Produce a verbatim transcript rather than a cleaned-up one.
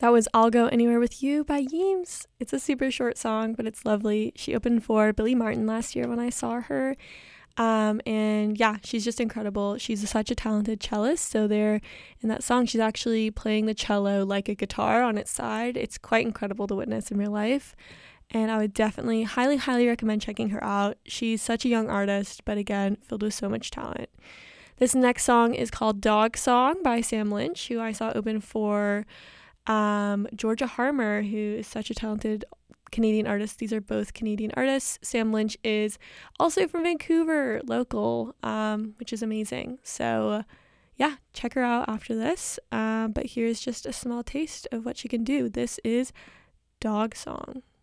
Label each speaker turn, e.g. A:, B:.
A: That was I'll Go Anywhere With You by Yeems. It's a super short song, but it's lovely. She opened for Billie Martin last year when I saw her. Um, and yeah, she's just incredible. She's such a talented cellist. So there in that song, she's actually playing the cello like a guitar on its side. It's quite incredible to witness in real life. And I would definitely highly, highly recommend checking her out. She's such a young artist, but again, filled with so much talent. This next song is called Dog Song by Sam Lynch, who I saw open for um, Georgia Harmer, who is such a talented Canadian artist. These are both Canadian artists. Sam Lynch is also from Vancouver, local, um, which is amazing. So yeah, check her out after this. Um, but here's just a small taste of what she can do. This is Dog Song.